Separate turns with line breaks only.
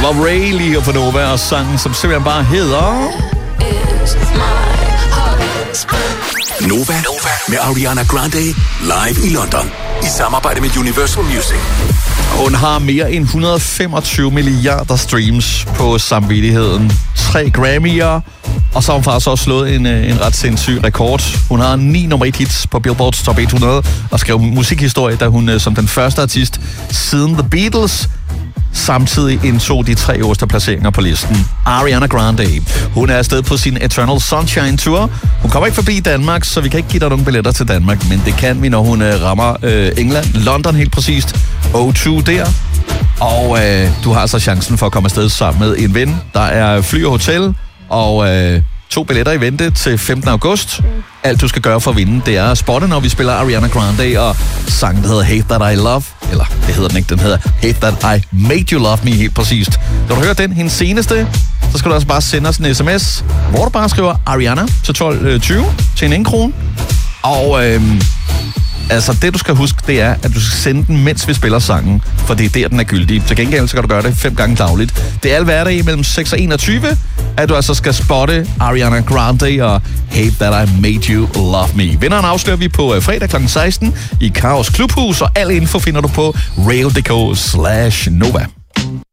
var Ray lige her på Nova, og sangen, som simpelthen bare hedder...
Nova med Ariana Grande live i London i samarbejde med Universal Music.
Hun har mere end 125 milliarder streams på samvittigheden. 3 Grammy'er, og så har hun faktisk også slået en ret sindssyg rekord. Hun har 9 nummer 1 hits på Billboards Top 100 og skrev musikhistorie, da hun som den første artist siden The Beatles samtidig indtog de 3 øverste placeringer på listen. Ariana Grande. Hun er afsted på sin Eternal Sunshine Tour. Hun kommer ikke forbi Danmark, så vi kan ikke give dig nogen billetter til Danmark, men det kan vi, når hun rammer England. London helt præcist. O2 der. Og du har altså chancen for at komme afsted sammen med en ven. Der er fly og hotel, og 2 billetter i vente til 15. august. Alt du skal gøre for at vinde, det er at spotte, når vi spiller Ariana Grande og sangen, der hedder Hate That I Love. Eller, det hedder den ikke, den hedder Hate That I Made You Love Me, helt præcist. Når du hører den, hendes seneste, så skal du altså bare sende os en sms, hvor du bare skriver Ariana til 12.20 til en krone. Og altså, det du skal huske, det er, at du skal sende den, mens vi spiller sangen, for det er der, den er gyldig. Til gengæld, så kan du gøre det 5 gange dagligt. Det er alle hverdage mellem 6 og 21, at du altså skal spotte Ariana Grande og Hate That I Made You Love Me. Vinderen afslører vi på fredag kl. 16 i Kaos Klubhus, og al info finder du på rail.dk/Nova.